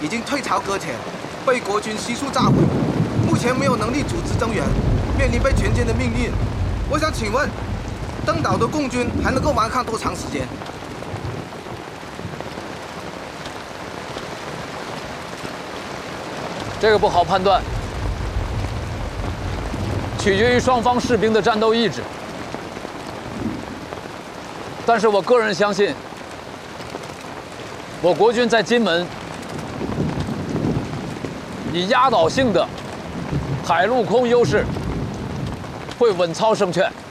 已经退潮搁浅，被国军悉数炸毁，目前没有能力组织增援，面临被全歼的命运。我想请问，登岛的共军还能够顽抗多长时间？ 这个不好判断，取决于双方士兵的战斗意志。但是我个人相信，我国军在金门以压倒性的海陆空优势，会稳操胜券。